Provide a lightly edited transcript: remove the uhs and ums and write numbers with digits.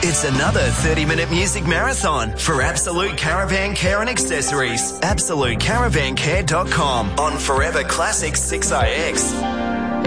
It's another 30-minute music marathon for Absolute Caravan Care and Accessories. AbsoluteCaravanCare.com on Forever Classic 6IX.